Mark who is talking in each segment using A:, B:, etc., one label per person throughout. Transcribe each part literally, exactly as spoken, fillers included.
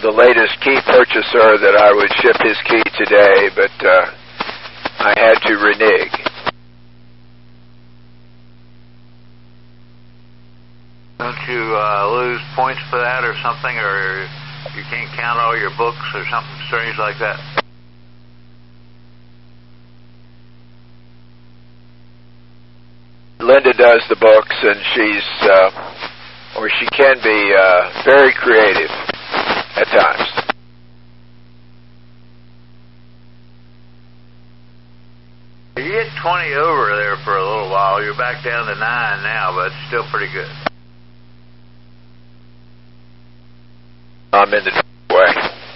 A: the latest key purchaser that I would ship his key today, but uh, I had to renege.
B: Don't you uh, lose points for that or something, or you can't count all your books or something strange like that?
A: Linda does the books, and she's, uh, or she can be uh, very creative at times.
B: You get twenty over there for a little while. You're back down to nine now, but it's still pretty good.
A: I'm in the way.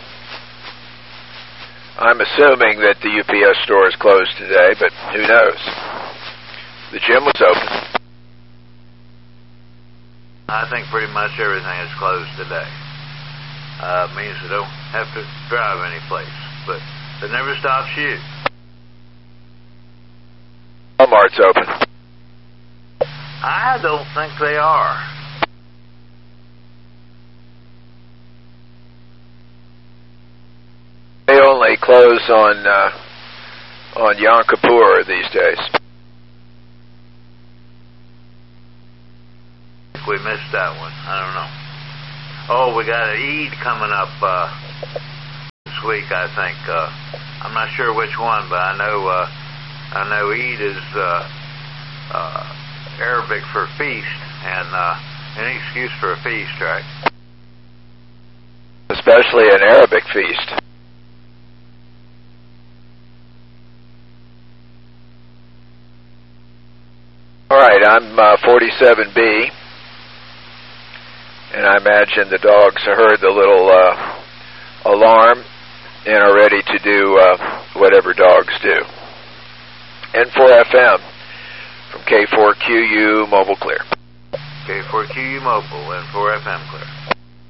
A: I'm assuming that the U P S store is closed today, but who knows? The gym was open.
B: I think pretty much everything is closed today. Uh, means I don't have to drive any place, but it never stops you.
A: Walmart's open.
B: I don't think they are.
A: They only close on uh, on Yom Kippur these days.
B: We missed that one. I don't know. Oh, we got an Eid coming up uh, this week, I think. Uh, I'm not sure which one, but I know uh, I know Eid is uh, uh, Arabic for feast, and uh, any excuse for a feast, right?
A: Especially an Arabic feast. All right, I'm uh, forty-seven B, and I imagine the dogs heard the little uh, alarm and are ready to do uh, whatever dogs do. N four F M from K four Q U Mobile Clear.
B: K four Q U Mobile, N four F M Clear.